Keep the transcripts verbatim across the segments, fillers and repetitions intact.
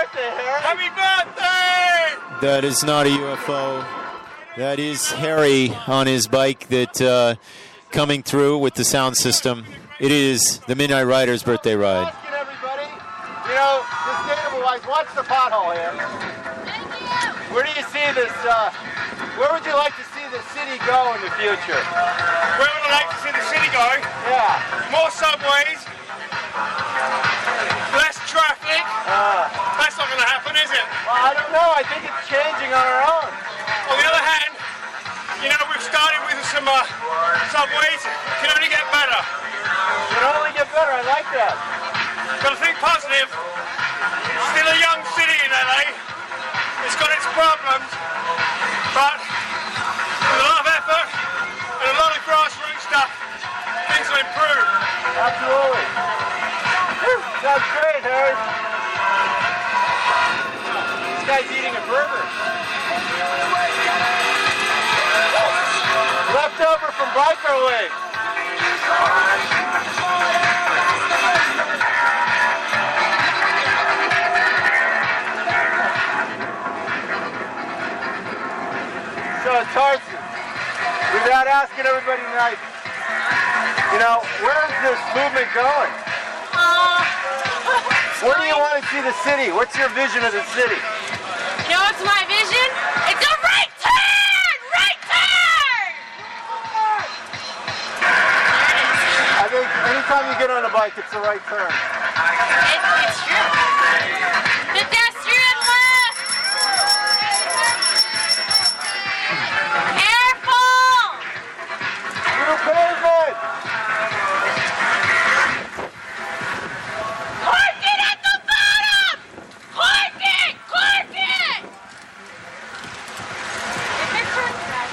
birthday, Harry. Happy birthday! That is not a U F O. That is Harry on his bike that uh, coming through with the sound system. It is the Midnight Riders birthday ride. Asking everybody, you know, sustainable-wise, watch the pothole here. Where do you see this, uh, where would you like to see the city go in the future? Where would I like to see the city go? Yeah. More subways, less traffic. Uh, That's not going to happen, is it? well, I don't know. I think it's changing on our own. On the other hand, you know, we've started with some uh, subways. It can only get better. It can only get better. I like that. Got to think positive. Still a young city in L A. It's got its problems, but with a lot of effort and a lot of grassroots stuff, things will improve. Absolutely. Sounds great, Harry. This guy's eating a burger. Leftover from Biker League. So, Tarson, without asking everybody tonight, you know, where is this movement going? Uh, Where do you want to see the city? What's your vision of the city? You know what's my vision? It's a right turn! Right turn! I think anytime you get on a bike, it's the right turn. It, it's true. Pedestrian left! Careful! New pavement! Cork it at the bottom! Cork it! Cork it! If it turns right.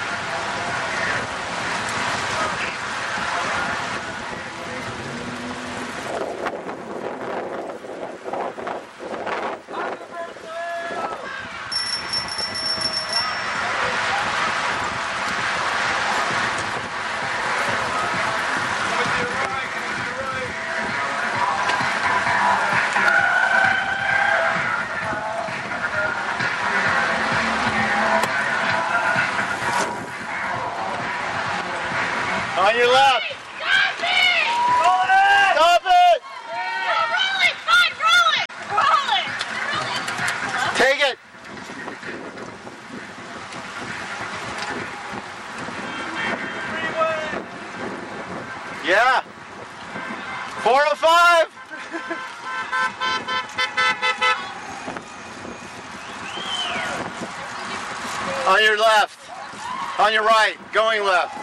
On your left. Stop it! Stop it! No, roll it! Fine, roll it! Roll it! Take it. Yeah. four oh five. On your left. On your right. Going left.